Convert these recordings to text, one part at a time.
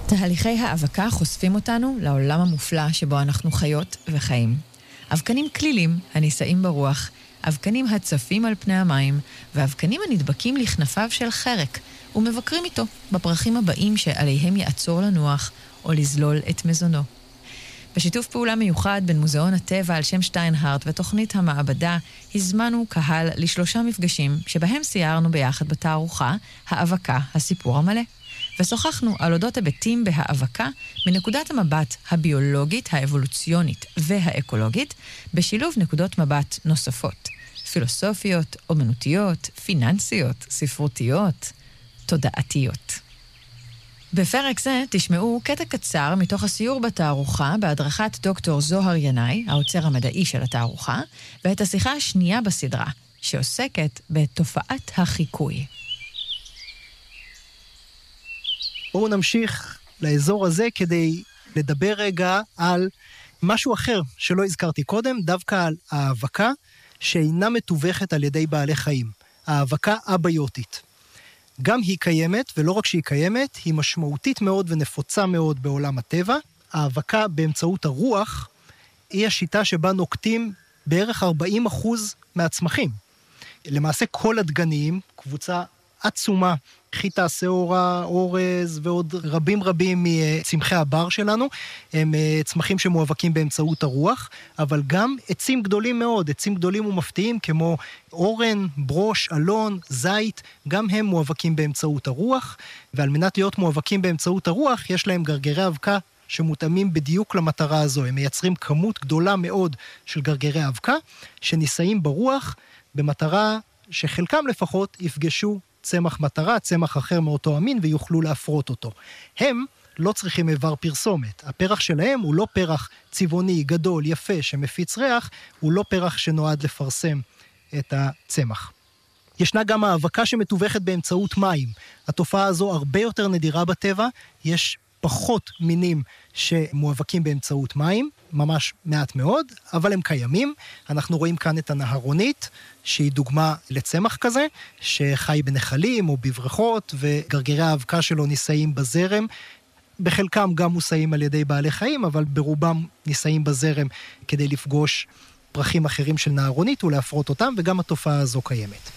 תהליכי האבקה חושפים אותנו לעולם המופלא שבו אנחנו חיות וחיים. אבקנים כלילים הנישאים ברוח, אבקנים הצפים על פני המים, ואבקנים הנדבקים לכנפיו של חרק, ומבקרים איתו בפרחים הבאים שעליהם יעצור לנוח או לזלול את מזונו. בשיתוף פעולה מיוחד בין מוזיאון הטבע על שם שטיינהרט ותוכנית המעבדה, הזמנו קהל ל3 מפגשים שבהם סיירנו ביחד בתערוכה האבקה, הסיפור המלא. ושוחחנו על אודות היבטים בהאבקה מנקודת המבט הביולוגית, האבולוציונית והאקולוגית, בשילוב נקודות מבט נוספות, פילוסופיות, אומנותיות, פיננסיות, ספרותיות, תודעתיות. בפרק זה תשמעו קטע קצר מתוך הסיור בתערוכה בהדרכת דוקטור זוהר ינאי, האוצר המדעי של התערוכה, ואת השיחה השנייה בסדרה, שעוסקת בתופעת החיקוי. בואו נמשיך לאזור הזה כדי לדבר רגע על משהו אחר שלא הזכרתי קודם, דווקא על האבקה שאינה מתווכת על ידי בעלי חיים, האבקה אביוטית. גם היא קיימת, ולא רק שהיא קיימת, היא משמעותית מאוד ונפוצה מאוד בעולם הטבע. האבקה באמצעות הרוח היא השיטה שבה נוקטים בערך 40% מהצמחים. למעשה כל הדגניים, קבוצה עצומה, חיטה, שעורה, אורז ועוד רבים מצמחי הבר שלנו, הם צמחים שמואבקים באמצעות הרוח, אבל גם עצים גדולים מאוד, עצים גדולים ומפתיעים כמו אורן, ברוש, אלון, זית, גם הם מואבקים באמצעות הרוח, ועל מנת להיות מואבקים באמצעות הרוח, יש להם גרגרי אבקה שמותאמים בדיוק למטרה הזו. הם מייצרים כמות גדולה מאוד של גרגרי אבקה, שנישאים ברוח במטרה שחלקם לפחות יפגשו צמח מטרה, צמח אחר מאותו המין, ויוכלו להפרות אותו. הם לא צריכים איבר פרסומת. הפרח שלהם הוא לא פרח צבעוני, גדול, יפה, שמפיץ ריח, הוא לא פרח שנועד לפרסם את הצמח. ישנה גם האבקה שמתווכת באמצעות מים. התופעה הזו הרבה יותר נדירה בטבע, יש פחות מינים שמואבקים באמצעות מים, ממש מעט מאוד, אבל הם קיימים. אנחנו רואים כאן את הנהרונית, שהיא דוגמה לצמח כזה, שחי בנחלים או בבריכות, וגרגרי האבקה שלו נישאים בזרם, בחלקם גם מושאים על ידי בעלי חיים, אבל ברובם נישאים בזרם כדי לפגוש פרחים אחרים של נהרונית ולהפרות אותם, וגם התופעה הזו קיימת.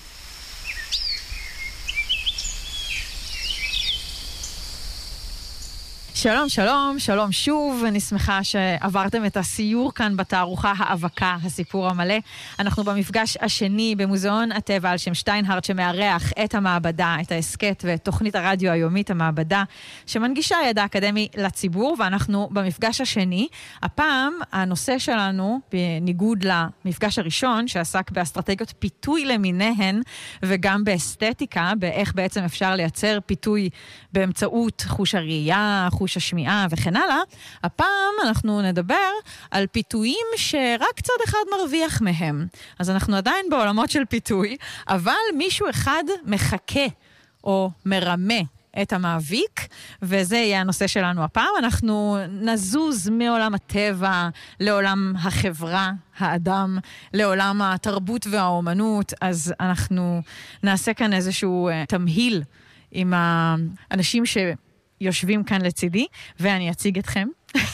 שלום, שלום, שלום שוב, אני שמחה שעברתם את הסיור כאן בתערוכה האבקה, הסיפור המלא. אנחנו במפגש השני במוזיאון הטבע על שם שטיינהרט, שמארח את המעבדה, את העסקת ואת תוכנית הרדיו היומית המעבדה, שמנגישה ידע אקדמי לציבור, ואנחנו במפגש השני. הפעם הנושא שלנו, בניגוד למפגש הראשון, שעסק באסטרטגיות פיתוי למיניהן, וגם באסתטיקה, באיך בעצם אפשר לייצר פיתוי באמצעות חוש הראייה, חוש השמיעה וכן הלאה, הפעם אנחנו נדבר על פיתויים שרק צד אחד מרוויח מהם. אז אנחנו עדיין בעולמות של פיתוי, אבל מישהו אחד מחכה או מרמה את המאביק, וזה יהיה הנושא שלנו הפעם. אנחנו נזוז מעולם הטבע לעולם החברה, האדם, לעולם התרבות והאומנות, אז אנחנו נעשה כאן איזשהו תמהיל עם האנשים שיושבים כאן לצידי, ואני אציג אתכם.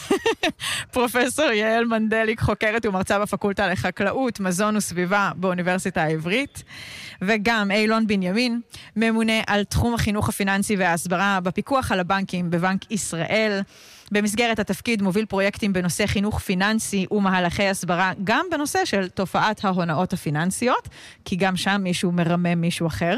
פרופסור יעל מנדליק, חוקרת ומרצה בפקולטה לחקלאות, מזון וסביבה באוניברסיטה העברית, וגם אילון בנימין, ממונה על תחום החינוך הפיננסי וההסברה בפיקוח על הבנקים בבנק ישראל. במסגרת התפקיד מוביל פרויקטים בנושא חינוך פיננסי ומהלכי הסברה, גם בנושא של תופעת ההונאות הפיננסיות, כי גם שם מישהו מרמם מישהו אחר.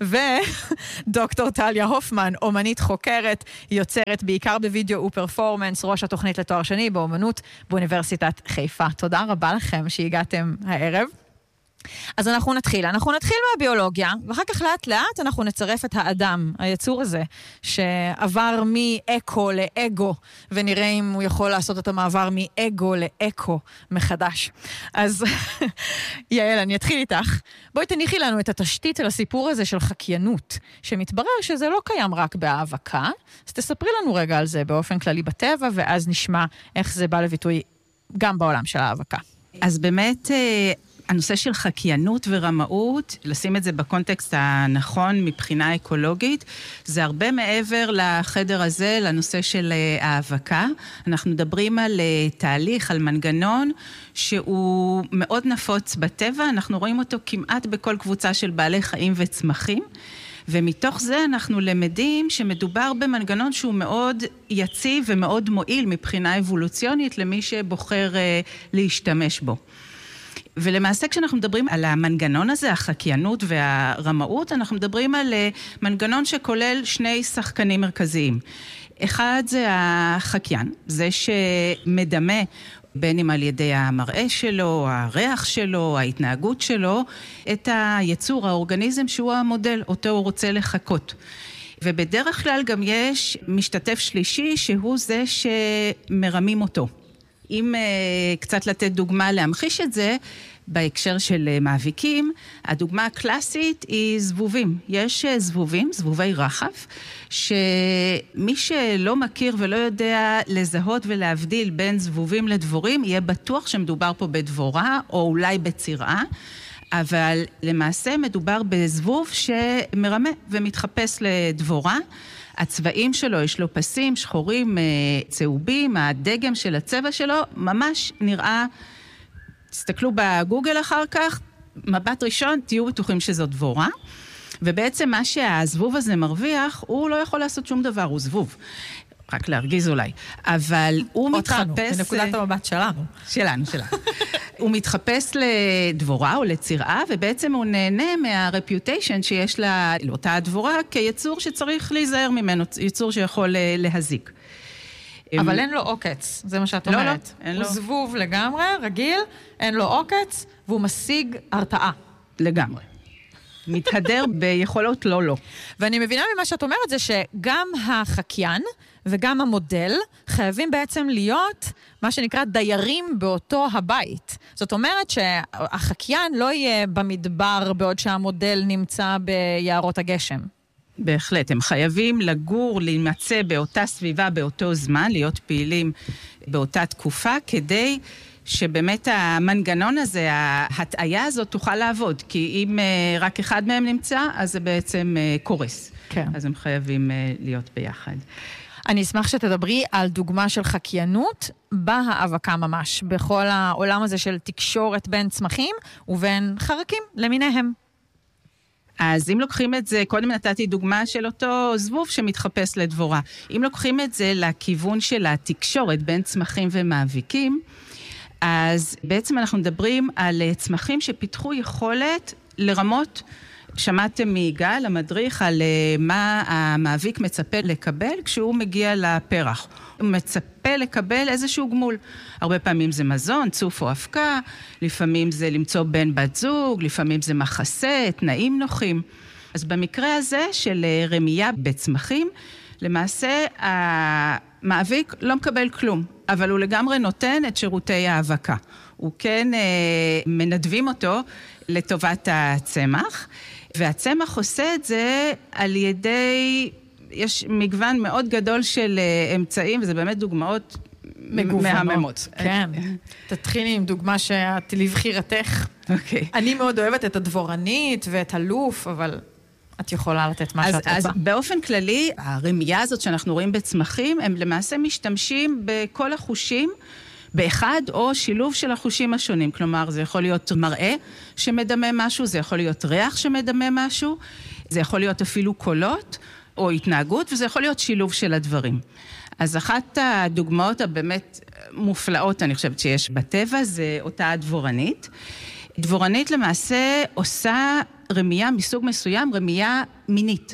ודוקטור טליה הופמן, אומנית חוקרת, יוצרת בעיקר בווידאו ופרפורמנס, ראש התוכנית לתואר שני באומנות באוניברסיטת חיפה. תודה רבה לכם שהגעתם הערב. אז אנחנו נתחיל מהביולוגיה, ואחר כך לאט לאט אנחנו נצרף את האדם, היצור הזה, שעבר מאקו לאגו, ונראה אם הוא יכול לעשות את המעבר מאגו לאקו מחדש. אז יעל, אני אתחיל איתך. בואי תניחי לנו את התשתית של הסיפור הזה של חקיינות, שמתברר שזה לא קיים רק בהאבקה, אז תספרי לנו רגע על זה באופן כללי בטבע, ואז נשמע איך זה בא לביטוי גם בעולם של ההאבקה. אז באמת הנושא של חקיינות ורמאות, לשים את זה בקונטקסט הנכון מבחינה אקולוגית, זה הרבה מעבר לחדר הזה, לנושא של האבקה. אנחנו מדברים על תהליך, על מנגנון, שהוא מאוד נפוץ בטבע, אנחנו רואים אותו כמעט בכל קבוצה של בעלי חיים וצמחים, ומתוך זה אנחנו למדים שמדובר במנגנון שהוא מאוד יציב ומאוד מועיל מבחינה אבולוציונית למי שבוחר להשתמש בו. ולמעשה כשאנחנו מדברים על המנגנון הזה, החקיינות והרמאות, אנחנו מדברים על מנגנון שכולל שני שחקנים מרכזיים. אחד זה החקיין, זה שמדמה בין אם על ידי המראה שלו, הריח שלו, ההתנהגות שלו, את היצור, האורגניזם שהוא המודל, אותו הוא רוצה לחקות. ובדרך כלל גם יש משתתף שלישי שהוא זה שמרמים אותו. אם קצת לתת דוגמה להמחיש את זה, בהקשר של מאביקים, הדוגמה הקלאסית היא זבובים. יש זבובים, זבובי רחב, שמי שלא מכיר ולא יודע לזהות ולהבדיל בין זבובים לדבורים, יהיה בטוח שמדובר פה בדבורה או אולי בצירה, אבל למעשה מדובר בזבוב שמרמה ומתחפש לדבורה. הצבעים שלו, יש לו פסים, שחורים, צהובים, הדגם של הצבע שלו ממש נראה, תסתכלו בגוגל אחר כך, מבט ראשון, תהיו בטוחים שזו דבורה, ובעצם מה שהזבוב הזה מרוויח, הוא לא יכול לעשות שום דבר, הוא זבוב. רק להרגיז אולי, אבל הוא מתחפש... אותנו, בנקודת המבט שלנו. שלנו. הוא מתחפש לדבורה או לצירה, ובעצם הוא נהנה מהרפיוטיישן שיש לאותה הדבורה, כיצור שצריך להיזהר ממנו, יצור שיכול להזיק. אבל אין לו עוקץ, זה מה שאת אומרת. לא, הוא זבוב לגמרי, רגיל, אין לו עוקץ, והוא משיג הרתעה. לגמרי. מתהדר ביכולות לא. ואני מבינה ממה שאת אומרת זה שגם החקיין וגם המודל חייבים בעצם להיות מה שנקרא דיירים באותו הבית. זאת אומרת שהחקיין לא יהיה במדבר בעוד שהמודל נמצא ביערות הגשם. בהחלט, הם חייבים לגור, להימצא באותה סביבה, באותו זמן, להיות פעילים באותה תקופה, כדי שבאמת המנגנון הזה, ההטעיה הזאת תוכל לעבוד, כי אם רק אחד מהם נמצא, אז זה בעצם קורס. כן. אז הם חייבים להיות ביחד. אני אשמח שתדברי על דוגמה של חקיינות בהאבקה ממש, בכל העולם הזה של תקשורת בין צמחים ובין חרקים למיניהם. אז אם לוקחים את זה, קודם נתתי דוגמה של אותו זבוב שמתחפש לדבורה. אם לוקחים את זה לכיוון של התקשורת בין צמחים ומאביקים, אז בעצם אנחנו מדברים על צמחים שפיתחו יכולת לרמות, שמעתם מיגאל, המדריך, על מה המאביק מצפה לקבל כשהוא מגיע לפרח. הוא מצפה לקבל איזשהו גמול. הרבה פעמים זה מזון, צוף או אבקה, לפעמים זה למצוא בן בת זוג, לפעמים זה מחסה, תנאים נוחים. אז במקרה הזה של רמייה בצמחים, למעשה המאביק לא מקבל כלום, אבל הוא לגמרי נותן את שירותי האבקה. הוא כן מנדבים אותו לטובת הצמח, והצמח עושה את זה על ידי, יש מגוון מאוד גדול של אמצעים, וזה באמת דוגמאות מהממות. כן. תתחילי עם דוגמה שאת לבחירתך. אוקיי. אני מאוד אוהבת את הדבורנית ואת הלוף, אבל את יכולה לתת מה שאת רוצה. אז באופן כללי, הרמייה הזאת שאנחנו רואים בצמחים, הם למעשה משתמשים בכל החושים, באחד או שילוב של החושים השונים. כלומר, זה יכול להיות מראה שמדמה משהו, זה יכול להיות ריח שמדמה משהו, זה יכול להיות אפילו קולות או התנהגות, וזה יכול להיות שילוב של הדברים. אז אחת הדוגמאות הבאמת מופלאות, אני חושבת שיש בטבע, זה אותה הדבורנית. דבורנית למעשה עושה רמייה מסוג מסוים, רמייה מינית.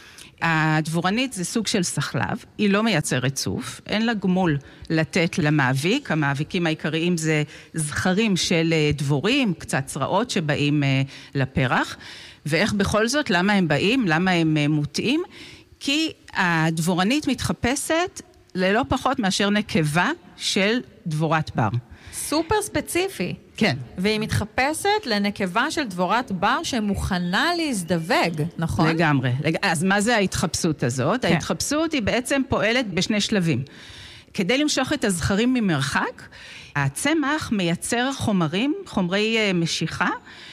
הדבורנית זה סוג של סחלב, היא לא מייצרת צוף, אין לה גמול לתת למאביק, המאביקים העיקריים זה זכרים של דבורים, קצת צרעות שבאים לפרח, ואיך בכל זאת, למה הם באים, למה הם מוטעים? כי הדבורנית מתחפשת ללא פחות מאשר נקבה של דבורת בר. סופר ספציפי. כן. והיא מתחפשת לנקבה של דבורת בר שמוכנה להזדווג, נכון? לגמרי. אז מה זה ההתחפשות הזאת? כן. ההתחפשות היא בעצם פועלת בשני שלבים. כדי למשוך את הזכרים ממרחק, הצמח מייצר חומרי משיכה,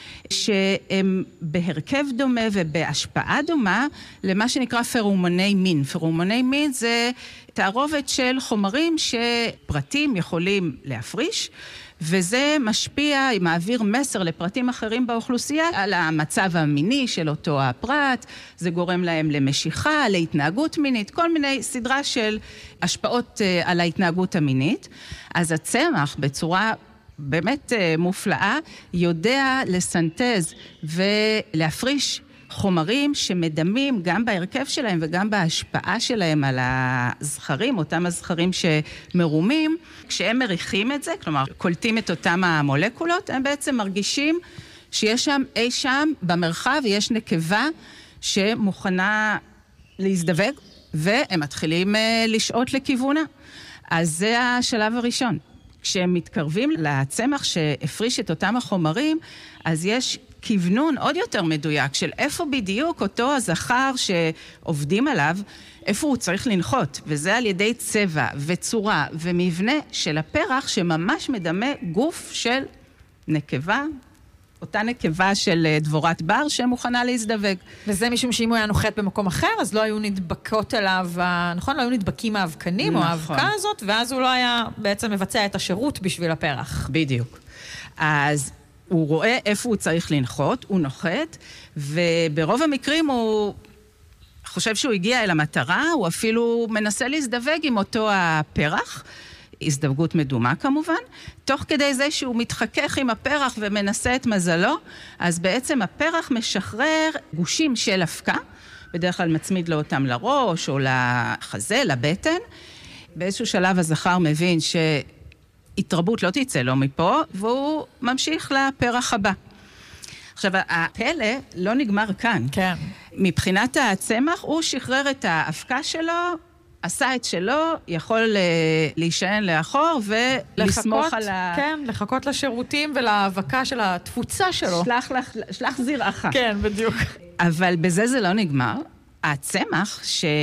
שהם בהרכב דומה ובהשפעה דומה למה שנקרא פרומוני מין. פרומוני מין זה תערובת של חומרים שפרטים יכולים להפריש, וזה משפיע, מעביר מסר לפרטים אחרים באוכלוסייה על המצב המיני של אותו הפרט, זה גורם להם למשיכה, להתנהגות מינית, כל מיני סדרה של השפעות על ההתנהגות המינית. אז הצמח בצורה באמת מופלאה יודע לסנטז ולהפריש חומרים שמדמים גם בהרכב שלהם וגם בהשפעה שלהם על הזכרים, אותם הזכרים שמרומים, כשהם מריחים את זה, כלומר קולטים את אותם המולקולות, הם בעצם מרגישים שיש שם אי שם במרחב, יש נקבה שמוכנה להזדווג, והם מתחילים לשעות לכיוונה. אז זה השלב הראשון. כשהם מתקרבים לצמח שהפריש את אותם החומרים, אז יש כיוונון עוד יותר מדויק של איפה בדיוק אותו הזכר שעובדים עליו, איפה הוא צריך לנחות, וזה על ידי צבע וצורה ומבנה של הפרח שממש מדמה גוף של נקבה, אותה נקבה של דבורת בר שמוכנה להזדווג. וזה משום שאם הוא היה נוחת במקום אחר, אז לא היו נדבקות אליו, נכון? לא היו נדבקים האבקנים נכון. או האבקה הזאת, ואז הוא לא היה בעצם מבצע את השירות בשביל הפרח. בדיוק. אז הוא רואה איפה הוא צריך לנחות, הוא נוחת, וברוב המקרים הוא חושב שהוא הגיע אל המטרה, הוא אפילו מנסה להזדווג עם אותו הפרח, הזדווגות מדומה כמובן, תוך כדי זה שהוא מתחכך עם הפרח ומנסה את מזלו, אז בעצם הפרח משחרר גושים של אבקה, בדרך כלל מצמיד לו אותם לראש או לחזה, לבטן, באיזשהו שלב הזכר מבין שהתרבות לא תצא לו מפה, והוא ממשיך לפרח הבא. עכשיו, הפלא לא נגמר כאן. כן. מבחינת הצמח, הוא שחרר את האבקה שלו, עשה את שלו, יכול להישען לאחור ולסמוך על כן, לחכות לשירותים ולהאבקה של התפוצה שלו. שלח זרעך. כן, בדיוק. אבל בזה זה לא נגמר. הצמח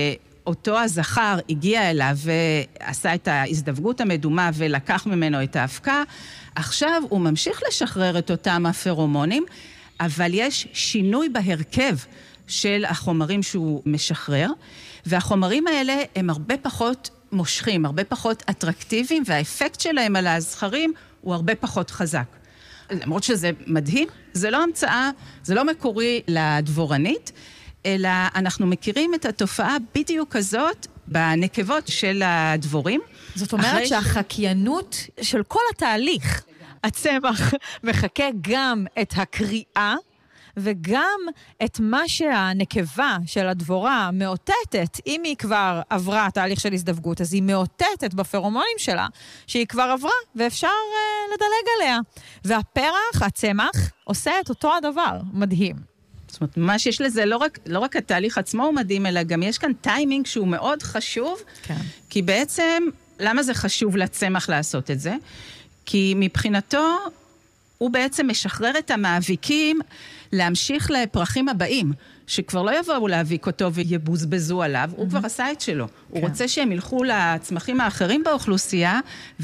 שאותו הזכר הגיע אליו ועשה את ההזדווגות המדומה ולקח ממנו את האבקה, עכשיו הוא ממשיך לשחרר את אותם הפרומונים, אבל יש שינוי בהרכב של החומרים שהוא משחרר, והחומרים האלה הם הרבה פחות מושכים, הרבה פחות אטרקטיביים, והאפקט שלהם על הזכרים הוא הרבה פחות חזק. למרות שזה מדהים, זה לא המצאה, זה לא מקורי לדבורנית, אלא אנחנו מכירים את התופעה בדיוק הזאת בנקבות של הדבורים. זאת אומרת שהחקיינות של כל התהליך, הצמח מחכה גם את הקריאה, וגם את מה שהנקבה של הדבורה מאותתת, אם היא כבר עברה תהליך של הזדווגות, אז היא מאותתת בפרומונים שלה, שהיא כבר עברה, ואפשר לדלג עליה. והפרח, הצמח, עושה את אותו הדבר. מדהים. זאת אומרת, מה שיש לזה, לא רק התהליך עצמו הוא מדהים, אלא גם יש כאן טיימינג שהוא מאוד חשוב, כן. כי בעצם, למה זה חשוב לצמח לעשות את זה? כי מבחינתו, הוא בעצם משחרר את המאביקים להמשיך לפרחים הבאים, שכבר לא יבואו להאביק אותו ויבוזבזו עליו, הוא כבר עשה את שלו. הוא רוצה שהם ילכו לצמחים האחרים באוכלוסייה,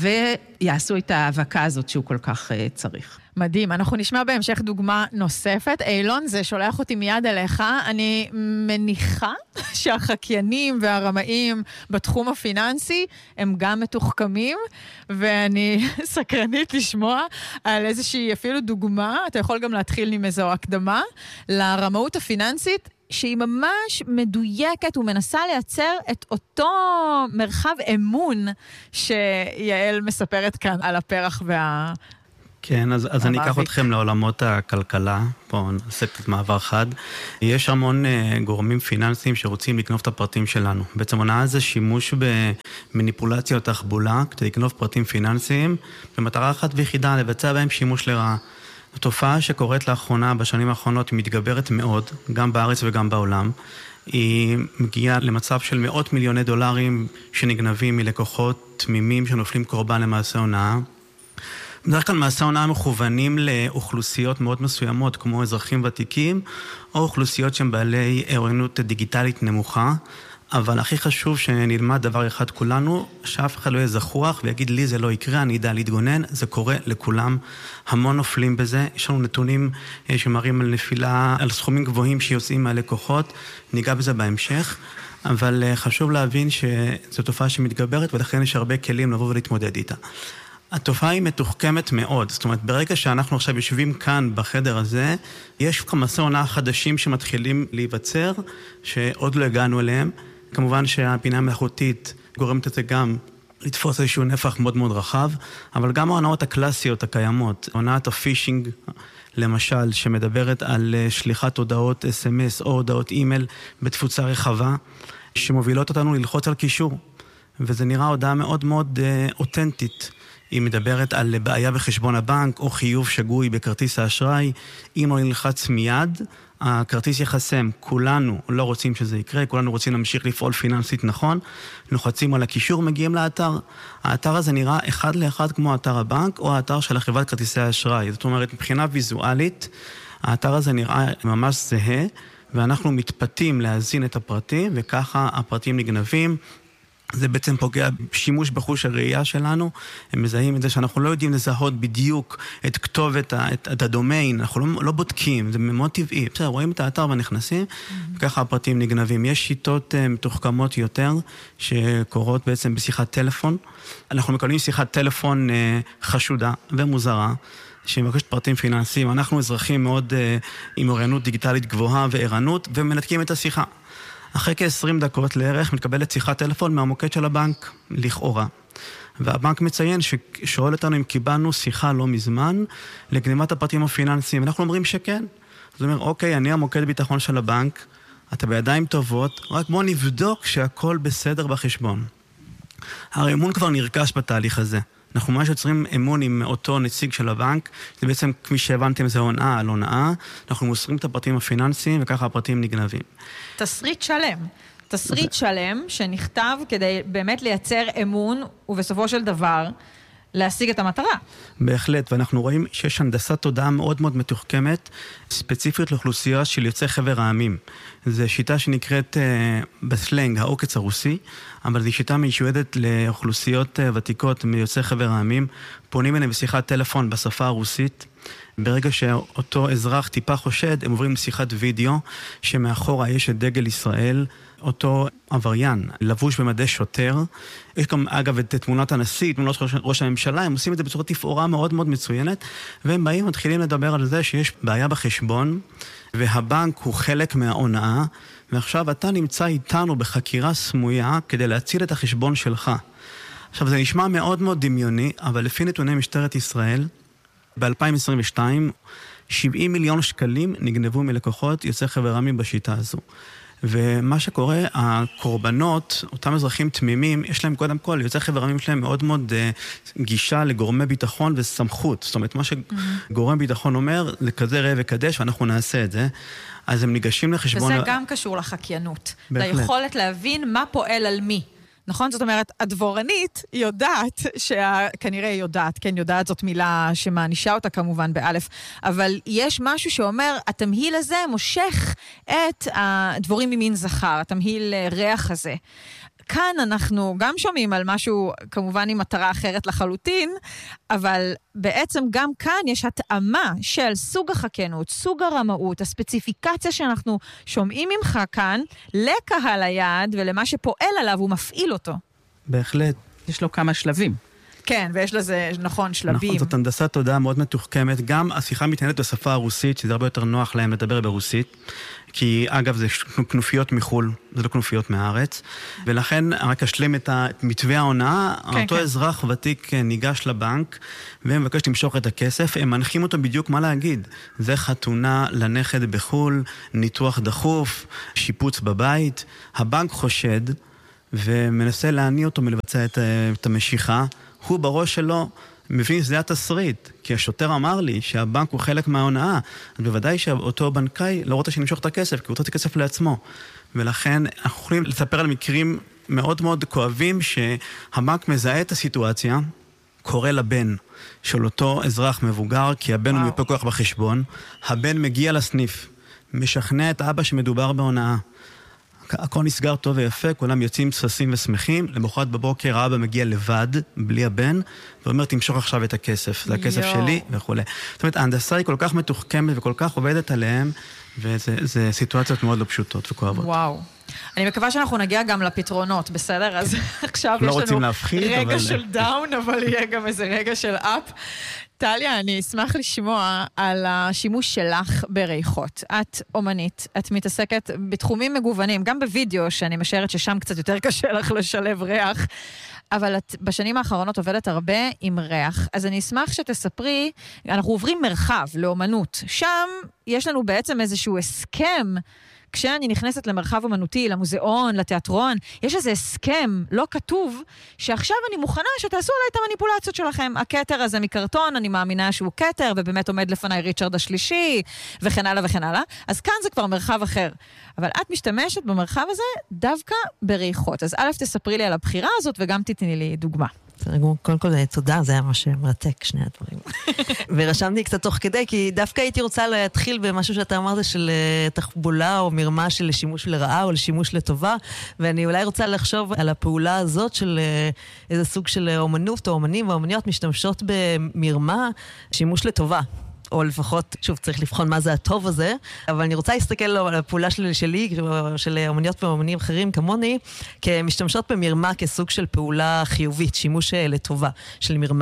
ויעשו את ההאבקה הזאת שהוא כל כך צריך. מדהים, אנחנו נשמע בהמשך דוגמה נוספת. אילון, זה שולח אותי מיד אליך. אני מניחה שהחקיינים והרמאים בתחום הפיננסי הם גם מתוחכמים, ואני סקרנית לשמוע על איזושהי אפילו דוגמה, אתה יכול גם להתחיל עם איזו הקדמה, לרמאות הפיננסית, שהיא ממש מדויקת ומנסה לייצר את אותו מרחב אמון שיעל מספרת כאן על הפרח כן, אז אני אקח אתכם לעולמות הכלכלה, פה נעשה קצת מעבר חד. יש המון גורמים פיננסיים שרוצים לקנוב את הפרטים שלנו. בעצם הונאה זה שימוש במניפולציה או תחבולה, כדי לקנוב פרטים פיננסיים, במטרה אחת ויחידה, לבצע בהם שימוש לרעה. התופעה שקורית לאחרונה, בשנים האחרונות, היא מתגברת מאוד, גם בארץ וגם בעולם. היא מגיעה למצב של מאות מיליוני דולרים שנגנבים מלקוחות תמימים שנופלים קורבן למעשה הונאה. בדרך כלל מעשי הונאה מכוונים לאוכלוסיות מאוד מסוימות, כמו אזרחים ותיקים, או אוכלוסיות שהן בעלי אוריינות דיגיטלית נמוכה, אבל הכי חשוב שנלמד דבר אחד כולנו, שאף אחד לא יהיה זכוח ויגיד לי זה לא יקרה, אני יודע להתגונן, זה קורה לכולם, המון נופלים בזה, יש לנו נתונים שמראים על נפילה, על סכומים גבוהים שיוצאים מהלקוחות, ניגע בזה בהמשך, אבל חשוב להבין שזו תופעה שמתגברת ולכן יש הרבה כלים לבוא ולהתמודד איתה. התופעה היא מתוחכמת מאוד, זאת אומרת, ברגע שאנחנו עכשיו יושבים כאן בחדר הזה, יש כמסע עונה חדשים שמתחילים להיווצר, שעוד לא הגענו אליהם. כמובן שהבינה המלאכותית גורמת את זה גם לתפוס איזשהו נפח מאוד מאוד רחב, אבל גם ההונאות הקלאסיות הקיימות, הונאת הפישינג, למשל, שמדברת על שליחת הודעות SMS או הודעות אימייל בתפוצה רחבה, שמובילות אותנו ללחוץ על קישור, וזה נראה הודעה מאוד מאוד אותנטית. היא מדברת על בעיה בחשבון הבנק או חיוב שגוי בכרטיס האשראי. אם לא נלחץ מיד, הכרטיס יחסם. כולנו לא רוצים שזה יקרה, כולנו רוצים להמשיך לפעול פיננסית נכון. לוחצים על הקישור, מגיעים לאתר. האתר הזה נראה אחד לאחד כמו אתר הבנק או האתר של חברת כרטיסי האשראי. זאת אומרת, מבחינה ויזואלית, האתר הזה נראה ממש זהה, ואנחנו מתפתים להזין את הפרטים, וככה הפרטים נגנבים. זה בעצם פוגע שימוש בחוש הראייה שלנו, הם מזהים את זה שאנחנו לא יודעים לזהות בדיוק את כתובת, את הדומיין, אנחנו לא בודקים, זה מאוד טבעי, בסדר, רואים את האתר ונכנסים, וככה הפרטים נגנבים. יש שיטות מתוחכמות יותר, שקורות בעצם בשיחת טלפון, אנחנו מקבלים שיחת טלפון חשודה ומוזרה, שמבקשת פרטים פיננסיים, אנחנו אזרחים מאוד עם אוריינות דיגיטלית גבוהה וערנות, ומנתקים את השיחה. אחרי כ-20 דקות לערך מתקבלת שיחת טלפון מהמוקד של הבנק, לכאורה. והבנק מציין ששואל אותנו אם קיבלנו שיחה לא מזמן לגנימת הפרטים הפיננסיים. אנחנו אומרים שכן. זאת אומרת, אוקיי, אני המוקד ביטחון של הבנק, אתה בידיים טובות, רק בוא נבדוק שהכל בסדר בחשבון. הרי אמון כבר נרכש בתהליך הזה. אנחנו ממש יוצרים אמון עם אותו נציג של הבנק, זה בעצם, כפי שהבנתם, זה הונאה על הונאה, אנחנו מוסרים את הפרטים הפיננסיים, וככה הפרטים נגנבים. תסריט שלם שנכתב כדי באמת לייצר אמון, ובסופו של דבר להשיג את המטרה. בהחלט, ואנחנו רואים שיש הנדסת תודעה מאוד מאוד מתוחכמת, ספציפית לאוכלוסייה של יוצאי חבר העמים. זו שיטה שנקראת בסלנג העוקץ הרוסי, אבל זו שיטה מיועדת לאוכלוסיות ותיקות מיוצאי חבר העמים, פונים אליהם בשיחת טלפון בשפה הרוסית, ברגע שאותו אזרח טיפה חושד, הם עוברים לשיחת וידאו, שמאחורה יש את דגל ישראל, אותו עבריין, לבוש במדי שוטר. יש גם, אגב, את תמונת הנשיא, תמונות ראש הממשלה, הם עושים את זה בצורה תפאורה מאוד מאוד מצוינת, והם באים ומתחילים לדבר על זה שיש בעיה בחשבון, והבנק הוא חלק מההונאה, ועכשיו אתה נמצא איתנו בחקירה סמויה, כדי להציל את החשבון שלך. עכשיו, זה נשמע מאוד מאוד דמיוני, אבל לפי נתוני משטרת ישראל, ב-2022, 70 מיליון שקלים נגנבו מלקוחות יוצאי חבר העמים בשיטה הזו. ומה שקורה, הקורבנות, אותם אזרחים תמימים, יש להם קודם כל, יוצאי חבר העמים שלהם מאוד מאוד גישה לגורמי ביטחון וסמכות. זאת אומרת, מה שגורם ביטחון אומר, זה כזה ראה וקדש, ואנחנו נעשה את זה. אז הם ניגשים לחשבון... וזה גם קשור לחקיינות. ליכולת להבין מה פועל על מי. נכון? זאת אומרת, הדבורנית יודעת, כנראה יודעת, כן, יודעת זאת מילה שמענישה אותה כמובן באלף, אבל יש משהו שאומר, התמהיל הזה מושך את הדבורים ממין זכר, התמהיל ריח הזה. כאן אנחנו גם שומעים על משהו, כמובן עם מטרה אחרת לחלוטין, אבל בעצם גם כאן יש התאמה של סוג החקיינות, סוג הרמאות, הספציפיקציה שאנחנו שומעים ממך כאן, לקהל היעד ולמה שפועל עליו ומפעיל אותו. בהחלט. יש לו כמה שלבים. כן, ויש לזה, נכון, שלבים. נכון, זאת הנדסת תודעה מאוד מתוחכמת. גם השיחה מתנהלת בשפה הרוסית, שזה הרבה יותר נוח להם לדבר ברוסית. כי אגב זה כנופיות מחול, זה לא כנופיות מהארץ, ולכן רק אשלים את מתווה ההונאה, אותו אזרח ותיק ניגש לבנק, והם מבקש למשוך את הכסף, הם מנחים אותו בדיוק מה להגיד. זה חתונה לנכד בחול, ניתוח דחוף, שיפוץ בבית, הבנק חושד, ומנסה להניע אותו מלבצע את המשיכה, הוא בראש שלו, מבין שזה התסריט, כי השוטר אמר לי שהבנק הוא חלק מההונאה, אז בוודאי שאותו בנקאי לא רוצה שנמשוך את הכסף, כי הוא רוצה את הכסף לעצמו. ולכן אנחנו יכולים לספר על מקרים מאוד מאוד כואבים, שהבנק מזהה את הסיטואציה, קורא לבן של אותו אזרח מבוגר, כי הבן הוא מיופה כוח בחשבון, הבן מגיע לסניף, משכנע את אבא שמדובר בהונאה. הכל נסגר טוב ויפה, כולם יוצאים ששים ושמחים, למחרת בבוקר האבא מגיע לבד, בלי הבן, ואומר, תמשוך עכשיו את הכסף, זה הכסף שלי וכו'. זאת אומרת, ההנדסה היא כל כך מתוחכמת וכל כך עובדת עליהם, וזה סיטואציות מאוד לא פשוטות וכואבות. וואו. אני מקווה שאנחנו נגיע גם לפתרונות, בסדר? אז עכשיו לא יש רוצים לנו להפחיד, רגע אבל... של דאון, אבל יהיה גם איזה רגע של אפ. טליה, אני אשמח לשמוע על השימוש שלך בריחות. את אומנית, את מתעסקת בתחומים מגוונים, גם בווידאו, שאני משערת ששם קצת יותר קשה לך לשלב ריח, אבל את בשנים האחרונות עובדת הרבה עם ריח. אז אני אשמח שתספרי, אנחנו עוברים מרחב לאומנות. שם יש לנו בעצם איזשהו הסכם, כשאני נכנסת למרחב אומנותי, למוזיאון, לתיאטרון, יש איזה הסכם לא כתוב, שעכשיו אני מוכנה שתעשו עליי את המניפולציות שלכם. הכתר הזה מקרטון, אני מאמינה שהוא כתר, ובאמת עומד לפניי ריצ'רד השלישי, וכן הלאה וכן הלאה. אז כאן זה כבר מרחב אחר. אבל את משתמשת במרחב הזה דווקא בריחות. אז א', תספרי לי על הבחירה הזאת, וגם תתני לי דוגמה. קודם כל, תודה, זה היה ממש מרתק, שני הדברים. ורשמתי קצת תוך כדי, כי דווקא הייתי רוצה להתחיל במשהו שאתה אמרת של תחבולה או מרמה של שימוש לרעה או לשימוש לטובה, ואני אולי רוצה לחשוב על הפעולה הזאת של איזה סוג של אומנות או אומנים ואומניות משתמשות במרמה, שימוש לטובה. או לפחות, שוב, צריך לבחון מה זה הטוב הזה, אבל אני רוצה להסתכל על הפעולה שלי, של אומניות ואומנים אחרים כמוני, כמשתמשות במרמה כסוג של פעולה חיובית, שימוש לטובה של מרמה.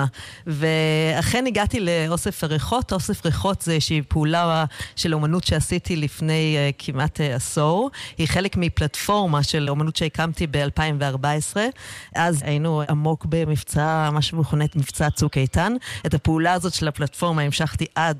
ואכן הגעתי לאוסף הריחות. אוסף ריחות זה איזושהי פעולה של אומנות שעשיתי לפני כמעט עשור. היא חלק מפלטפורמה של אומנות שהקמתי ב-2014. אז היינו עמוק במבצע, מה שמכונה מבצע צוק איתן. את הפעולה הזאת של הפלטפורמה המשכתי עד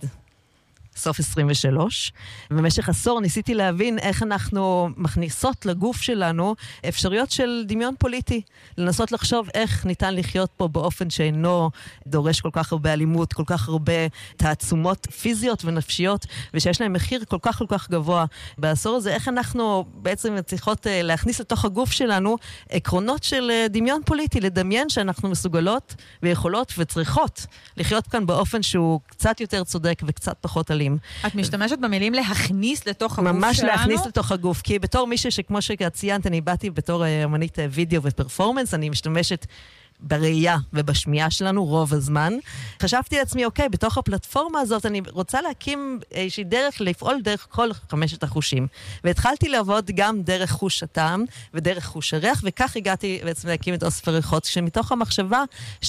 סוף 23. במשך עשור ניסיתי להבין איך אנחנו מכניסות לגוף שלנו אפשרויות של דמיון פוליטי. לנסות לחשוב איך ניתן לחיות פה באופן שאינו דורש כל כך הרבה אלימות, כל כך הרבה תעצומות פיזיות ונפשיות, ושיש להם מחיר כל כך גבוה. בעשור הזה, איך אנחנו בעצם צריכות להכניס לתוך הגוף שלנו עקרונות של דמיון פוליטי, לדמיין שאנחנו מסוגלות ויכולות וצריכות לחיות כאן באופן שהוא קצת יותר צודק וקצת פחות אלים. את משתמשת במילים להכניס לתוך הגוף שלנו? ממש להכניס לתוך הגוף, כי בתור מישהו שכמו שציינת, אני באתי בתור אמנית וידאו ופרפורמנס, אני משתמשת בראייה ובשמיעה שלנו רוב הזמן. חשבתי לעצמי, אוקיי, בתוך הפלטפורמה הזאת אני רוצה להקים איזושהי דרך לפעול דרך כל 5 החושים. והתחלתי לעבוד גם דרך חוש הטעם ודרך חוש הריח, וכך הגעתי בעצם להקים את אוסף הריחות, שמתוך המחשבה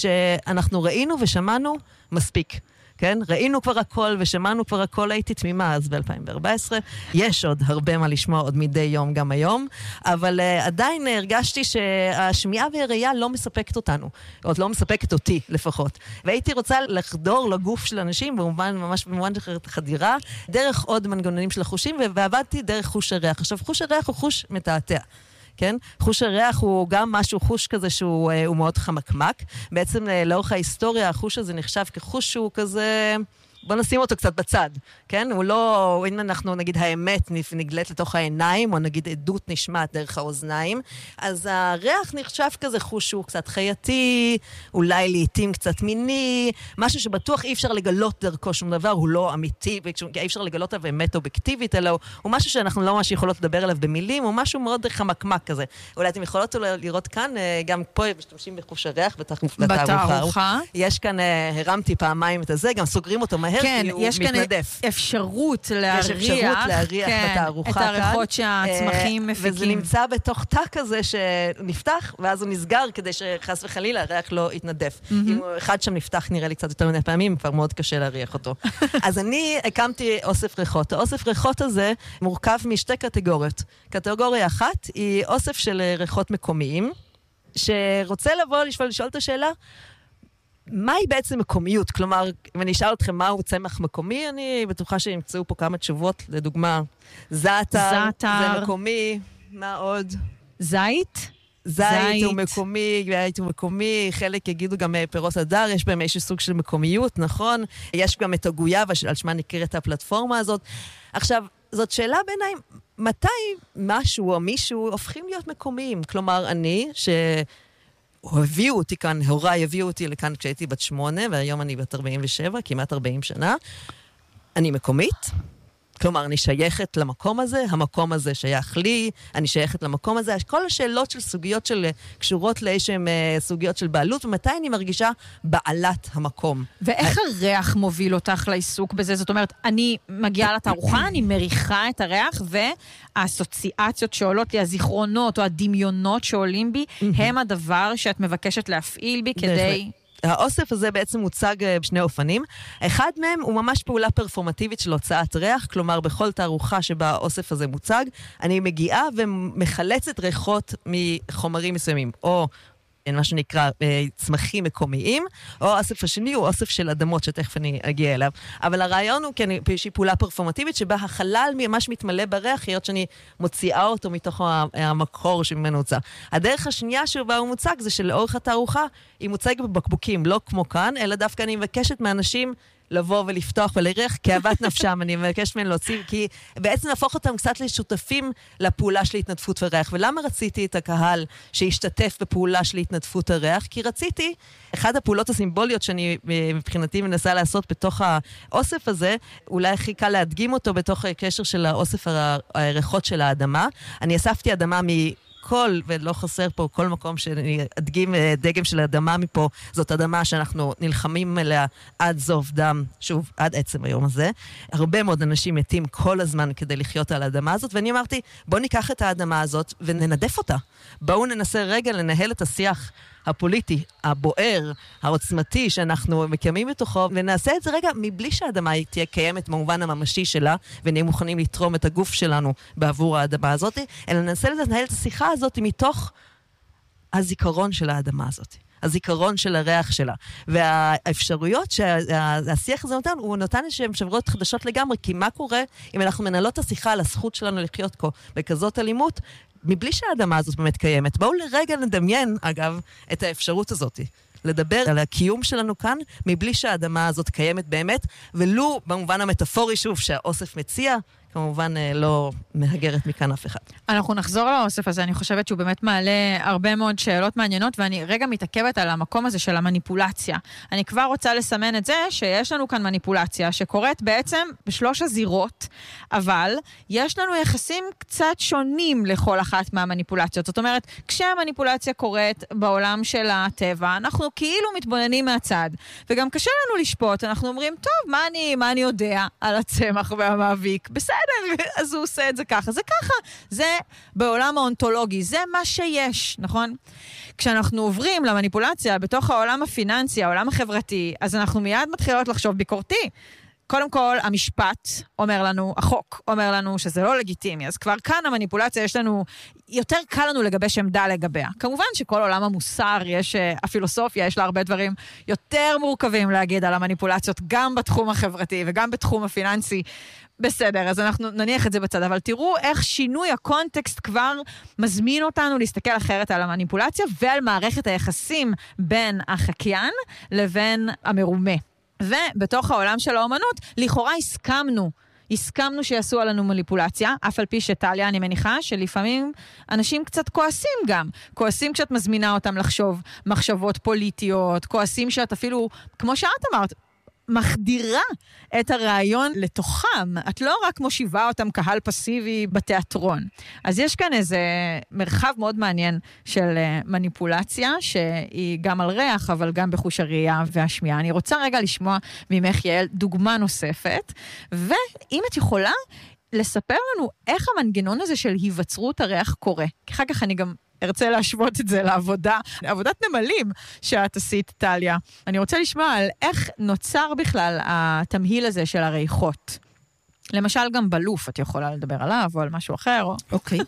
שאנחנו ראינו ושמענו מספיק. כן? ראינו כבר הכל ושמענו כבר הכל, הייתי תמימה אז ב-2014. יש עוד הרבה מה לשמוע עוד מדי יום גם היום, אבל עדיין הרגשתי שהשמיעה והראייה לא מספקת אותנו, עוד לא מספקת אותי לפחות. והייתי רוצה לחדור לגוף של אנשים, ממש במובן חדירה, דרך עוד מנגנונים של החושים, ועבדתי דרך חוש הריח. עכשיו, חוש הריח הוא חוש מתעתע. כן? חוש הריח הוא גם משהו, חוש כזה שהוא מאוד חמקמק. בעצם לאורך ההיסטוריה, החוש הזה נחשב כחוש שהוא כזה... בוא נשים אותו קצת בצד, כן? הוא לא, אם אנחנו נגיד האמת נגלית לתוך העיניים, או נגיד עדות נשמעת דרך האוזניים, אז הריח נחשב כזה חוש שהוא קצת חייתי, אולי לעתים קצת מיני, משהו שבטוח אי אפשר לגלות דרכו שום דבר, הוא לא אמיתי, אי אפשר לגלות עליו באמת אובייקטיבית, אלא הוא משהו שאנחנו לא ממש יכולות לדבר עליו במילים, הוא משהו מאוד חמקמק כזה. אולי אתם יכולות לראות כאן, גם פה משתמשים בחוש הריח, בתערוכה. יש כאן, הרמתי פעמיים את הזה, גם סוגרים אותו מהר, כן, יש כאן אפשרות להריח בתערוכה את הריחות שהצמחים מפיקים. וזה נמצא בתוך תא כזה שנפתח, ואז הוא נסגר כדי שחס וחלילה הריח לא יתנדף. אם אחד שם נפתח נראה לי קצת יותר מדי פעמים, כבר מאוד קשה להריח אותו. אז אני הקמתי אוסף ריחות. האוסף ריחות הזה מורכב משתי קטגוריות. קטגוריה אחת היא אוסף של ריחות מקומיים, שרוצה לבוא לשאול את השאלה, מהי בעצם מקומיות? כלומר, אם אני אשאל אתכם מהו צמח מקומי, אני בטוחה שימצאו פה כמה תשובות, לדוגמה, זעתר, זה מקומי, מה עוד? זית? זית הוא מקומי, זית הוא מקומי, חלק יגידו גם פירות הדר, יש בהם איזשהו סוג של מקומיות, נכון? יש גם את הגויאבה, על שמה נקראת הפלטפורמה הזאת. עכשיו, זאת שאלה בעיניי, מתי משהו או מישהו הופכים להיות מקומיים? כלומר, אני, הביאו אותי כאן, הוריי הביאו אותי לכאן כשהייתי בת 8, והיום אני בת 47, כמעט 40 שנה. אני מקומית, כלומר, אני שייכת למקום הזה, המקום הזה שייך לי, אני שייכת למקום הזה. כל השאלות של סוגיות של קשורות לאיזשהם סוגיות של בעלות, ומתי אני מרגישה בעלת המקום. ואיך הריח מוביל אותך לעיסוק בזה? זאת אומרת, אני מגיעה לתערוכה, אני מריחה את הריח, והאסוציאציות שעולות לי, הזיכרונות או הדמיונות שעולים בי, הם הדבר שאת מבקשת להפעיל בי כדי... האוסף הזה בעצם מוצג בשני אופנים. אחד מהם הוא ממש פעולה פרפורמטיבית של הוצאת ריח, כלומר בכל תערוכה שבה האוסף הזה מוצג, אני מגיעה ומחלצת ריחות מחומרים מסוימים, או מה שנקרא צמחים מקומיים, או האוסף השני הוא אוסף של אדמות, שתכף אני אגיע אליו. אבל הרעיון הוא שהיא פעולה פרפורמטיבית, שבה החלל ממש מתמלא בריח, היות שאני מוציאה אותו מתוך המקור שממנו הוצא. הדרך השנייה שבה הוא מוצג, זה שלאורך התערוכה, היא מוצגת בבקבוקים, לא כמו כאן, אלא דווקא אני מבקשת מאנשים לבוא ולפתוח ולריח כאוות נפשם, אני מבקש מהם להוציא, כי בעצם להפוך אותם קצת לשותפים לפעולה של התנדפות וריח. ולמה רציתי את הקהל שישתתף בפעולה של התנדפות הריח? כי רציתי, אחד הפעולות הסימבוליות שאני מבחינתי מנסה לעשות בתוך האוסף הזה, אולי הכי קל להדגים אותו בתוך הקשר של האוסף הריחות של האדמה. אני אספתי אדמה ולא חסר פה כל מקום שאני אדגים דגם של אדמה מפה, זאת אדמה שאנחנו נלחמים אליה עד זוב דם, שוב, עד עצם היום הזה. הרבה מאוד אנשים מתים כל הזמן כדי לחיות על האדמה הזאת, ואני אמרתי, בואו ניקח את האדמה הזאת וננדף אותה. בואו ננסה רגע לנהל את השיח הפוליטי, הבוער, העוצמתי שאנחנו מקיימים בתוכו, ונעשה את זה רגע מבלי שהאדמה תהיה קיימת במובן הממשי שלה, ונהיה מוכנים לתרום את הגוף שלנו בעבור האדמה הזאת, אלא ננסה לנהל את השיחה הזאת מתוך הזיכרון של האדמה הזאת. הזיכרון של הריח שלה. והאפשרויות שהשיח הזה נותן, הוא נותן שהן אפשרויות חדשות לגמרי, כי מה קורה אם אנחנו מנהלות את השיחה על הזכות שלנו לחיות כה בכזאת אלימות, מבלי שהאדמה הזאת באמת קיימת. בואו לרגע נדמיין, אגב, את האפשרות הזאת. לדבר על הקיום שלנו כאן, מבלי שהאדמה הזאת קיימת באמת, ולו במובן המטאפורי, שוב, שהאוסף מציע, כמובן לא מהגרת מכאן אף אחד. אנחנו נחזור לאוסף הזה, אני חושבת שהוא באמת מעלה הרבה מאוד שאלות מעניינות, ואני רגע מתעכבת על המקום הזה של המניפולציה. אני כבר רוצה לסמן את זה שיש לנו כאן מניפולציה, שקורית בעצם בשלוש הזירות, אבל יש לנו יחסים קצת שונים לכל אחת מהמניפולציות. זאת אומרת, כשהמניפולציה קורית בעולם של הטבע, אנחנו כאילו מתבוננים מהצד, וגם קשה לנו לשפוט, אנחנו אומרים, טוב, מה אני יודע על הצמח והמאביק? בסדר, אז הוא עושה את זה ככה. זה ככה, זה בעולם האונתולוגי, זה מה שיש, נכון? כשאנחנו עוברים למניפולציה בתוך העולם הפיננסי, העולם החברתי, אז אנחנו מיד מתחילות לחשוב ביקורתי. קודם כל, המשפט אומר לנו, החוק אומר לנו שזה לא לגיטימי, אז כבר כאן המניפולציה יש לנו, יותר קל לנו לגבש עמדה לגביה. כמובן שכל עולם המוסר, הפילוסופיה, יש לה הרבה דברים יותר מורכבים להגיד על המניפולציות, גם בתחום החברתי וגם בתחום הפיננסי. בסדר, אז אנחנו נניח את זה בצד, אבל תראו איך שינוי הקונטקסט כבר מזמין אותנו להסתכל אחרת על המניפולציה ועל מערכת היחסים בין החקיין לבין המרומה. ובתוך העולם של האומנות, לכאורה הסכמנו שיעשו עלינו מניפולציה, אף על פי שטליה, אני מניחה שלפעמים אנשים קצת כועסים גם. כועסים כשאת מזמינה אותם לחשוב מחשבות פוליטיות, כועסים שאת אפילו, כמו שאת אמרת, מחדירה את הרעיון לתוכם. את לא רק מושיבה אותם קהל פסיבי בתיאטרון. אז יש כאן איזה מרחב מאוד מעניין של מניפולציה, שהיא גם על ריח, אבל גם בחוש הראייה והשמיעה. אני רוצה רגע לשמוע ממך, יעל, דוגמה נוספת, ואם את יכולה לספר לנו איך המנגנון הזה של היווצרות הריח קורה. כי אחר כך אני גם ארצה להשוות את זה לעבודת נמלים שאת עשית, טליה. אני רוצה לשמוע על איך נוצר בכלל התמהיל הזה של הריחות. למשל גם בלוף, את יכולה לדבר עליו או על משהו אחר. אוקיי.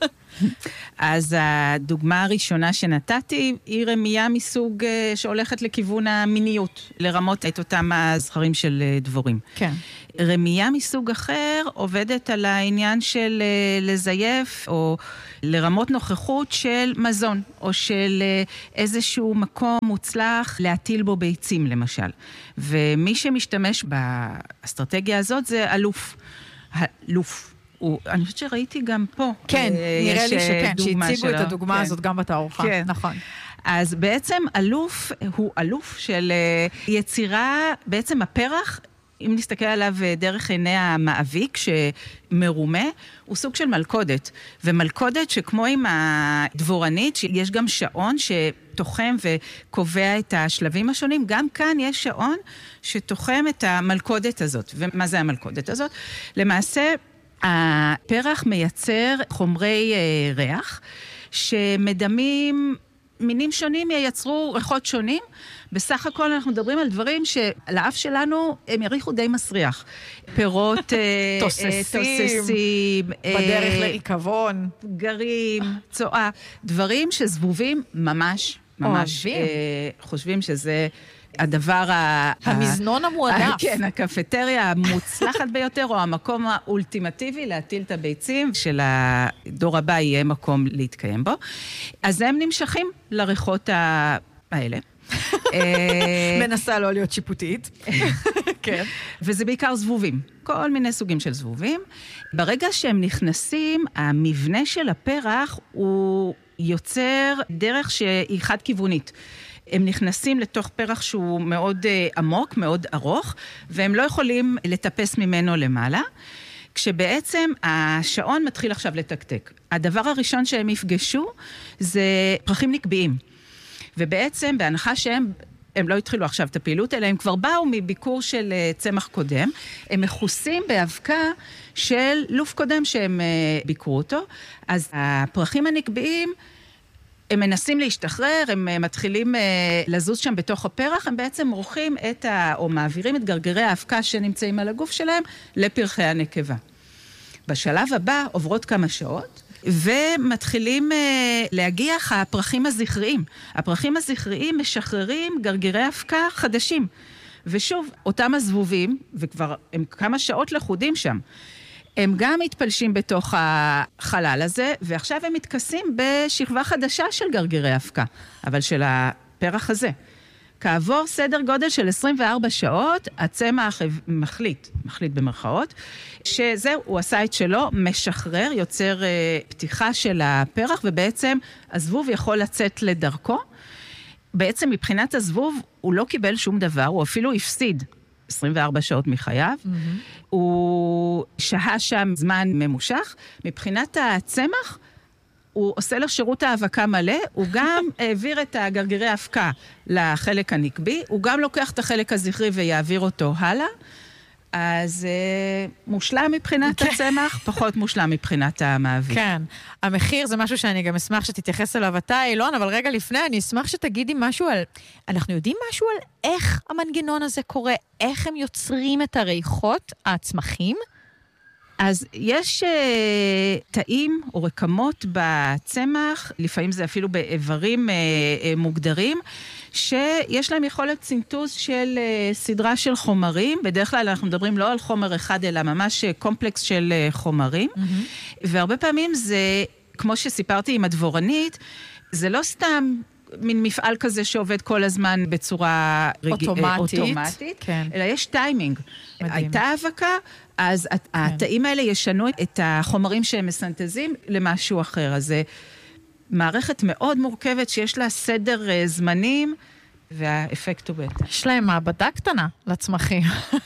אז הדוגמה הראשונה שנתתי היא רמייה מסוג שהולכת לכיוון המיניות, לרמות את אותם הזכרים של דבורים. כן. רמייה מסוג אחר עובדת על העניין של לזייף או לרמות נוכחות של מזון, או של איזשהו מקום מוצלח להטיל בו ביצים למשל. ומי שמשתמש באסטרטגיה הזאת זה אלוף. הלוף. אני חושבת שראיתי גם פה. כן, נראה לי שכן, שהציגו את הדוגמה הזאת גם בתערוכה. כן. נכון. אז בעצם אלוף הוא אלוף של יצירה, בעצם הפרח אם נסתכל עליו דרך עיני המאביק שמרומה, הוא סוג של מלכודת. ומלכודת שכמו עם הדבורנית, יש גם שעון שתוחם וקובע את השלבים השונים, גם כאן יש שעון שתוחם את המלכודת הזאת. ומה זה המלכודת הזאת? למעשה, הפרח מייצר חומרי ריח, שמדמים מינים שונים ייצרו ריחות שונים. בסך הכל אנחנו מדברים על דברים שלאף שלנו הם יריחו די מסריח. פירות, תוססים, בדרך לעיקבון, גרים, צועה, דברים שזבובים ממש חושבים שזה הדבר המזנון המועדף. כן, הקפטריה המוצלחת ביותר, או המקום האולטימטיבי להטיל את הביצים של הדור הבא יהיה מקום להתקיים בו. אז הם נמשכים לריחות האלה. מנסה לא להיות שיפוטית. כן. וזה בעיקר זבובים. כל מיני סוגים של זבובים. ברגע שהם נכנסים, המבנה של הפרח הוא יוצר דרך שהיא חד-כיוונית. הם נכנסים לתוך פרח שהוא מאוד עמוק, מאוד ארוך, והם לא יכולים לטפס ממנו למעלה, כשבעצם השעון מתחיל עכשיו לתקתק. הדבר הראשון שהם יפגשו זה פרחים נקביים. ובעצם בהנחה שהם לא התחילו עכשיו את הפעילות, אלא הם כבר באו מביקור של צמח קודם, הם מכוסים באבקה של לוף קודם שהם ביקרו אותו, אז הפרחים הנקביים, הם מנסים להשתחרר, הם מתחילים לזוז שם בתוך הפרח, הם בעצם מורחים או מעבירים את גרגרי האבקה שנמצאים על הגוף שלהם לפרחי הנקבה. בשלב הבא עוברות כמה שעות, ומתחילים להגיח הפרחים הזכריים. הפרחים הזכריים משחררים גרגירי אבקה חדשים. ושוב, אותם הזבובים, וכבר הם כמה שעות לחודים שם, הם גם מתפלשים בתוך החלל הזה, ועכשיו הם מתכסים בשכבה חדשה של גרגירי אבקה, אבל של הפרח הזה. כעבור סדר גודל של 24 שעות, הצמח מחליט במרכאות, שזהו, הוא עשה את שלו, משחרר, יוצר פתיחה של הפרח, ובעצם הזבוב יכול לצאת לדרכו. בעצם מבחינת הזבוב, הוא לא קיבל שום דבר, הוא אפילו הפסיד 24 שעות מחייו. הוא שהה שם זמן ממושך. מבחינת הצמח, הוא עושה לו שירות האבקה מלא, הוא גם העביר את הגרגירי האבקה לחלק הנקבי, הוא גם לוקח את החלק הזכרי ויעביר אותו הלאה, אז מושלם מבחינת הצמח, פחות מושלם מבחינת המאביק. כן, המחיר זה משהו שאני גם אשמח שתתייחס אליו אתה, אילון, אבל רגע לפני, אני אשמח שתגידי משהו אנחנו יודעים משהו על איך המנגנון הזה קורה, איך הם יוצרים את הריחות, הצמחים? אז יש תאים או רקמות בצמח, לפעמים זה אפילו באיברים מוגדרים, שיש להם יכולת סינתוז של סדרה של חומרים. בדרך כלל אנחנו מדברים לא על חומר אחד, אלא ממש קומפלקס של חומרים. והרבה פעמים זה, כמו שסיפרתי עם הדבורנית, זה לא סתם מין מפעל כזה שעובד כל הזמן בצורה אוטומטית, כן. אלא יש טיימינג. מדהים. הייתה האבקה, אז התאים האלה ישנו את החומרים שהם מסנטזים למשהו אחר. אז זה מערכת מאוד מורכבת שיש לה סדר זמנים, והאפקט הוא בהתאם. יש להם מעבדה קטנה לצמחים.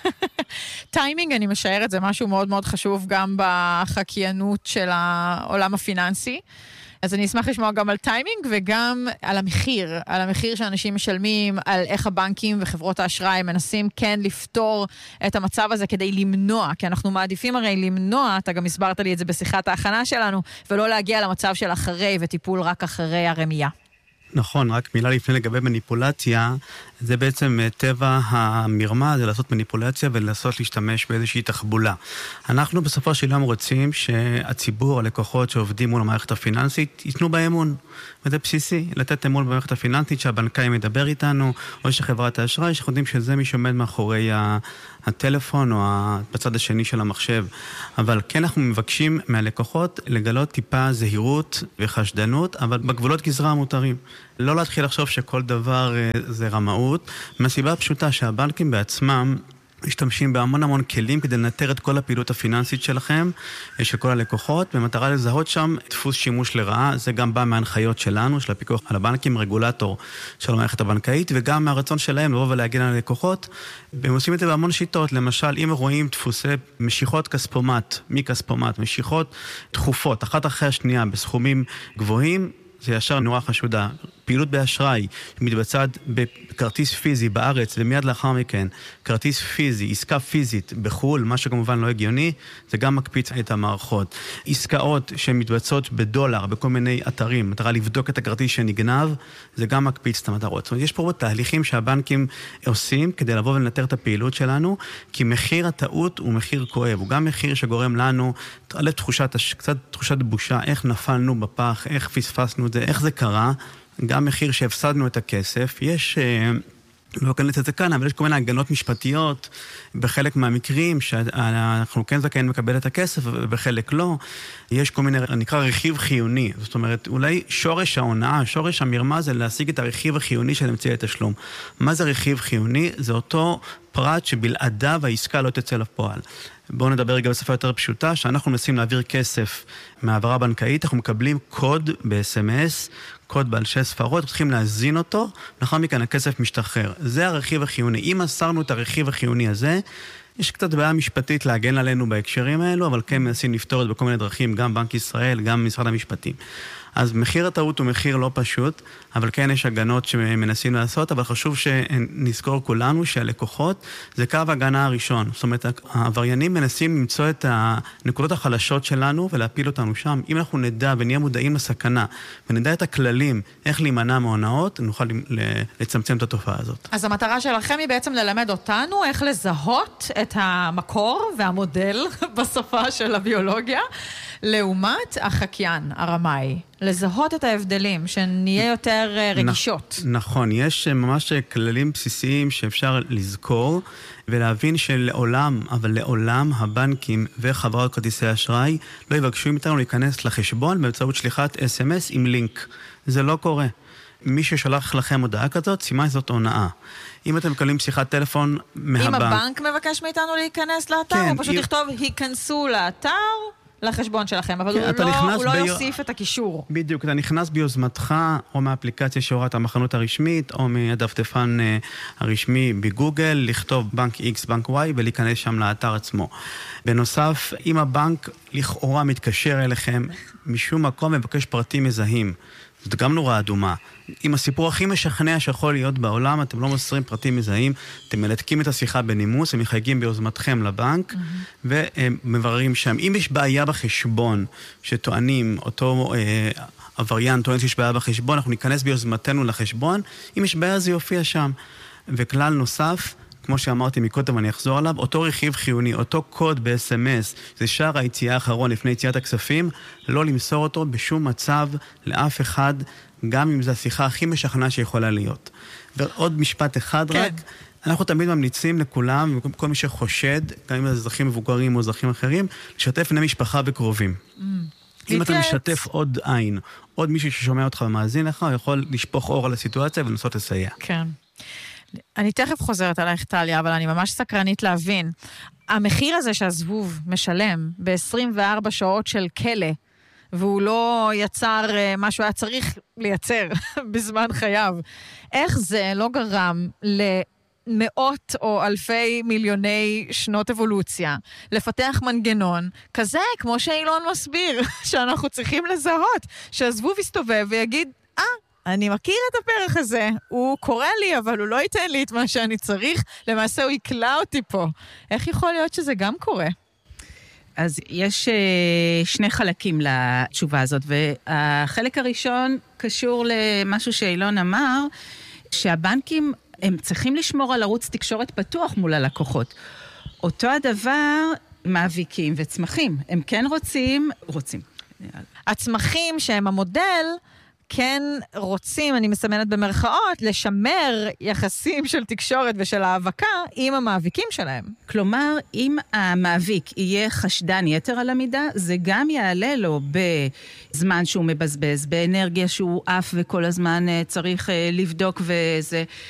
טיימינג, אני משערת, זה משהו מאוד מאוד חשוב גם בחקיינות של העולם הפיננסי. אז אני אשמח לשמוע גם על טיימינג וגם על המחיר שאנשים משלמים, על איך הבנקים וחברות האשראי מנסים כן לפתור את המצב הזה כדי למנוע, כי אנחנו מעדיפים הרי למנוע, אתה גם הסברת לי את זה בשיחת ההכנה שלנו, ולא להגיע למצב של אחרי וטיפול רק אחרי הרמייה. נכון, רק מילה לפני לגבי מניפולציה, זה בעצם טבע המרמה, זה לעשות מניפולציה ולנסות להשתמש באיזושהי תחבולה. אנחנו בסופו של יום רוצים שהציבור, הלקוחות שעובדים מול המערכת הפיננסית, ייתנו בה אמון. וזה בסיסי, לתת אמון במערכת הפיננסית, שהבנקאי מדבר איתנו, או שחברת האשראי, שאנחנו יודעים שזה מי שעומד מאחורי הטלפון או בצד השני של המחשב. אבל כן אנחנו מבקשים מהלקוחות לגלות טיפה זהירות וחשדנות, אבל בגבולות גזרה המותרים. לא להתחיל לחשוב שכל דבר זה רמאות, מהסיבה הפשוטה שהבנקים בעצמם משתמשים בהמון המון כלים כדי לנטר את כל הפעילות הפיננסית שלכם, של כל הלקוחות, במטרה לזהות שם דפוס שימוש לרעה. זה גם בא מההנחיות שלנו, של הפיקוח על הבנקים, רגולטור של המערכת הבנקאית, וגם מהרצון שלהם לבוא ולהגן על הלקוחות. והם עושים את זה בהמון שיטות. למשל, אם רואים דפוסי משיכות כספומט, מכספומט, משיכות תכופות, אחת אחרי השנייה, בסכומים גבוהים, זה ישר נורא חשודה. פעילות באשראי מתבצעת בכרטיס פיזי בארץ, ומיד לאחר מכן, כרטיס פיזי, עסקה פיזית בחול, מה שכמובן לא הגיוני, זה גם מקפיץ את המערכות. עסקאות שמתבצעות בדולר, בכל מיני אתרים, מטרה לבדוק את הכרטיס שנגנב, זה גם מקפיץ את המטרות. זאת אומרת, יש פה תהליכים שהבנקים עושים כדי לבוא ולנטר את הפעילות שלנו, כי מחיר הטעות הוא מחיר כואב, הוא גם מחיר שגורם לנו קצת תחושת בושה, איך נפלנו בפח, איך פספסנו את זה, איך זה קרה, גם מחיר שהפסדנו את הכסף. יש, לא אכנס את זה כאן, אבל יש כל מיני הגנות משפטיות בחלק מהמקרים שאנחנו כן זכאים לקבל את הכסף ובחלק לא. יש כל מיני, נקרא רכיב חיוני. זאת אומרת, אולי שורש ההונאה, שורש המרמה זה להשיג את הרכיב החיוני של אמצעי התשלום. מה זה רכיב חיוני? זה אותו פרט שבלעדיו העסקה לא תצא לפועל. בואו נדבר רגע בשפה יותר פשוטה, שאנחנו מנסים להעביר כסף מהעברה בנקאית, אנחנו מקבלים קוד ב-SMS, קוד בעל 6 ספרות, צריכים להזין אותו, לאחר מכן הכסף משתחרר. זה הרכיב החיוני. אם מסרנו את הרכיב החיוני הזה, יש קצת בעיה משפטית להגן עלינו בהקשרים האלו, אבל כן מנסים לפתור את בכל מיני דרכים, גם בנק ישראל, גם משרד המשפטים. אז מחיר הטעות הוא מחיר לא פשוט, אבל כן יש הגנות שמנסים לעשות, אבל חשוב שנזכור כולנו שהלקוחות זה קו הגנה הראשון. זאת אומרת, העבריינים מנסים למצוא את הנקודות החלשות שלנו ולהפיל אותנו שם. אם אנחנו נדע ונהיה מודעים לסכנה, ונדע את הכללים, איך להימנע מהונאות, נוכל לצמצם את התופעה הזאת. אז המטרה שלכם היא בעצם ללמד אותנו איך לזהות את המקור והמודל בשפה של הביולוגיה, לעומת החקיין, הרמאי. לזהות את ההבדלים, שנהיה יותר רגישות. נכון, יש ממש כללים בסיסיים שאפשר לזכור, ולהבין שלעולם, אבל לעולם הבנקים וחברות כרטיסי אשראי לא יבקשו מאיתנו להיכנס לחשבון באמצעות שליחת SMS עם לינק. זה לא קורה. מי ששולח לכם הודעה כזאת, סימן זאת הונאה. אם אתם מקבלים שיחת טלפון מהבנק... אם הבנק מבקש מאיתנו להיכנס לאתר, הוא פשוט יכתוב, היכנסו לאתר... לחשבון שלכם, אבל הוא לא יוסיף את הקישור. בדיוק, אתה נכנס ביוזמתך, או מהאפליקציה שהוראת המחנות הרשמית, או מהדפדפן הרשמי בגוגל, לכתוב בנק X, בנק Y, ולהיכנס שם לאתר עצמו. בנוסף, אם הבנק לכאורה מתקשר אליכם, משום מקום מבקש פרטים מזהים. זאת גם נורא אדומה. עם הסיפור הכי משכנע שיכול להיות בעולם, אתם לא מוסרים פרטים מזהים, אתם מלתקים את השיחה בנימוס, הם מחייגים ביוזמתכם לבנק, ומבררים שם. אם יש בעיה בחשבון, שטוענים, אותו עבריין טוען שיש בעיה בחשבון, אנחנו ניכנס ביוזמתנו לחשבון, אם יש בעיה זה יופיע שם. וכלל נוסף, כמו שאמרתי מקודם, אני אחזור עליו, אותו רכיב חיוני, אותו קוד ב-SMS, זה שער היציאה האחרון לפני יציאת הכספים, לא למסור אותו בשום מצב לאף אחד, גם אם זו השיחה הכי משכנעה שיכולה להיות. ועוד משפט אחד כן. רק, אנחנו תמיד ממליצים לכולם, כל מי שחושד, גם אם זה אזרחים מבוגרים או אזרחים אחרים, לשתף בני משפחה וקרובים. אם אתה משתף עוד עין, עוד מישהו ששומע אותך ומאזין לך, הוא יכול לשפוך אור על הסיטואציה ולנסות לסייע. כן. אני תכף חוזרת עלייך טליה, אבל אני ממש סקרנית להבין. המחיר הזה שהזבוב משלם ב-24 שעות של כלא, והוא לא יצר מה שהוא היה צריך לייצר בזמן חייו, איך זה לא גרם למאות או אלפי מיליוני שנות אבולוציה, לפתח מנגנון כזה, כמו שאילון מסביר, שאנחנו צריכים לזהות, שהזבוב יסתובב ויגיד, אני מכיר את הפרח הזה, הוא קורא לי, אבל הוא לא ייתן לי את מה שאני צריך, למעשה הוא יקלע אותי פה. איך יכול להיות שזה גם קורה? אז יש שני חלקים לתשובה הזאת, והחלק הראשון קשור למשהו שאילון אמר, שהבנקים הם צריכים לשמור על ערוץ תקשורת פתוח מול הלקוחות. אותו הדבר מאביקים וצמחים, הם כן רוצים. הצמחים שהם המודל, כן רוצים, אני מסמנת במרכאות, לשמר יחסים של תקשורת ושל האבקה עם המאביקים שלהם. כלומר, אם המאביק יהיה חשדן יתר על המידה, זה גם יעלה לו בזמן שהוא מבזבז, באנרגיה שהוא אף וכל הזמן צריך לבדוק וזה.